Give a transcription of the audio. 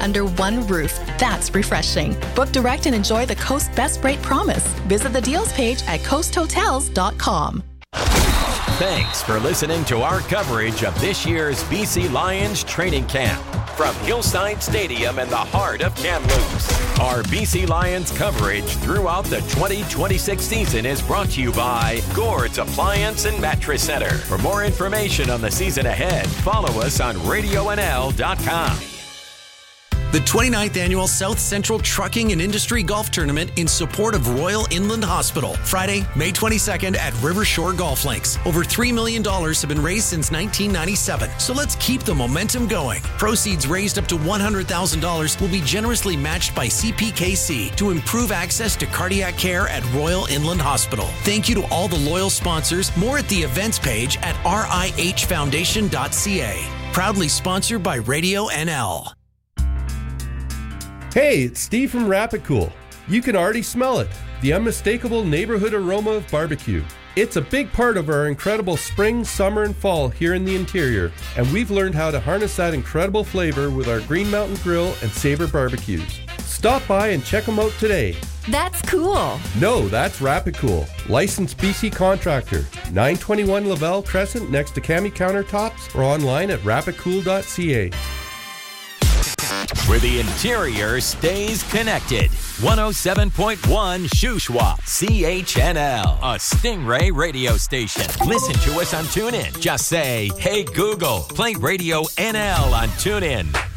under one roof. That's refreshing. Book direct and enjoy the Coast Best Rate Promise. Visit the deals page at coasthotels.com. Thanks for listening to our coverage of this year's BC Lions training camp from Hillside Stadium in the heart of Kamloops. Our BC Lions coverage throughout the 2026 season is brought to you by Gord's Appliance and Mattress Center. For more information on the season ahead, follow us on RadioNL.com. The 29th Annual South Central Trucking and Industry Golf Tournament in support of Royal Inland Hospital. Friday, May 22nd at Rivershore Golf Links. Over $3 million have been raised since 1997. So let's keep the momentum going. Proceeds raised up to $100,000 will be generously matched by CPKC to improve access to cardiac care at Royal Inland Hospital. Thank you to all the loyal sponsors. More at the events page at rihfoundation.ca. Proudly sponsored by Radio NL. Hey, it's Steve from Rapid Cool. You can already smell it, the unmistakable neighborhood aroma of barbecue. It's a big part of our incredible spring, summer, and fall here in the interior, and we've learned how to harness that incredible flavor with our Green Mountain Grill and Sabre barbecues. Stop by and check them out today. That's cool. No, that's Rapid Cool. Licensed BC contractor. 921 Lavelle Crescent next to Cami Countertops or online at rapidcool.ca. Where the interior stays connected. 107.1 Shuswap, CHNL, a Stingray radio station. Listen to us on TuneIn. Just say, hey Google, play Radio NL on TuneIn.